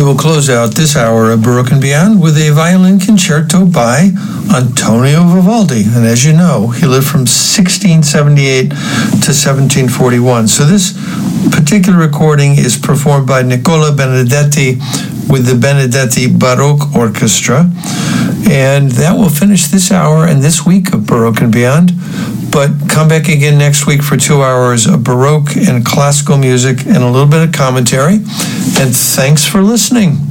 will close out this hour of Baroque and Beyond with a violin concerto by Antonio Vivaldi. And as you know, he lived from 1678 to 1741. So this particular recording is performed by Nicola Benedetti with the Benedetti Baroque Orchestra. And that will finish this hour and this week of Baroque and Beyond. But come back again next week for 2 hours of Baroque and classical music and a little bit of commentary. And thanks for listening.